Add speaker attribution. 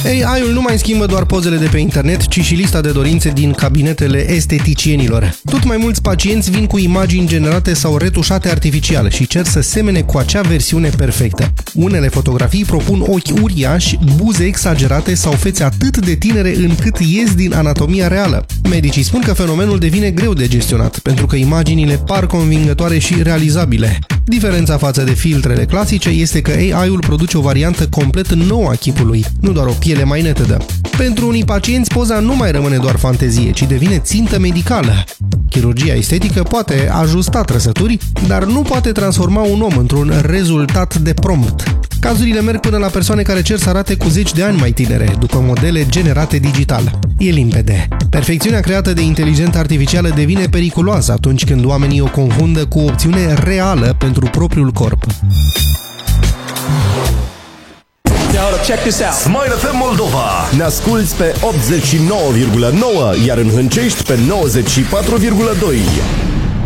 Speaker 1: AI-ul nu mai schimbă doar pozele de pe internet, ci și lista de dorințe din cabinetele esteticienilor. Tot mai mulți pacienți vin cu imagini generate sau retușate artificial și cer să semene cu acea versiune perfectă. Unele fotografii propun ochi uriași, buze exagerate sau fețe atât de tinere încât ies din anatomia reală. Medicii spun că fenomenul devine greu de gestionat, pentru că imaginile par convingătoare și realizabile. Diferența față de filtrele clasice este că AI-ul produce o variantă complet nouă a chipului, nu doar o piele mai netedă. Pentru unii pacienți, poza nu mai rămâne doar fantezie, ci devine țintă medicală. Chirurgia estetică poate ajusta trăsături, dar nu poate transforma un om într-un rezultat de prompt. Cazurile merg până la persoane care cer să arate cu 10 de ani mai tinere, după modele generate digital. E limpede. Perfecțiunea creată de inteligență artificială devine periculoasă atunci când oamenii o confundă cu o opțiune reală pentru propriul corp.
Speaker 2: Check this out.
Speaker 3: Smile FM Moldova. Ne asculți pe 89,9, iar în Hâncești pe 94,2.